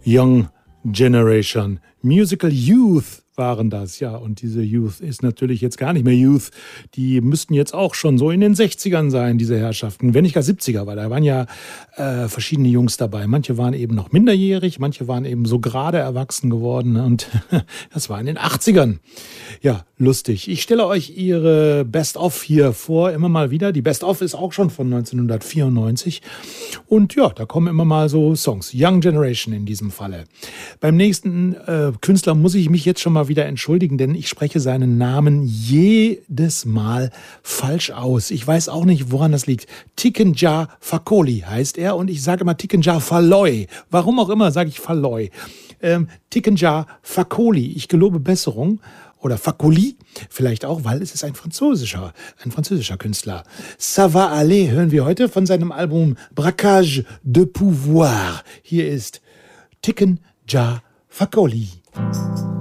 Young Generation, Musical Youth waren das, ja. Und diese Youth ist natürlich jetzt gar nicht mehr Youth. Die müssten jetzt auch schon so in den 60ern sein, diese Herrschaften. Wenn nicht gar 70er, weil da waren ja verschiedene Jungs dabei. Manche waren eben noch minderjährig, manche waren eben so gerade erwachsen geworden. Und das war in den 80ern. Ja, lustig. Ich stelle euch ihre Best-of hier vor, immer mal wieder. Die Best-of ist auch schon von 1994. Und ja, da kommen immer mal so Songs. Young Generation in diesem Falle. Beim nächsten Künstler muss ich mich jetzt schon mal wieder entschuldigen, denn ich spreche seinen Namen jedes Mal falsch aus. Ich weiß auch nicht, woran das liegt. Tikenja Fakoli heißt er und ich sage immer Tikenja Faloi. Warum auch immer sage ich Faloi. Tikenja Fakoli. Ich gelobe Besserung. Oder Fakoli, vielleicht auch, weil es ist ein französischer Künstler. Ça va aller hören wir heute von seinem Album Braquage de Pouvoir. Hier ist Tikenja Fakoli.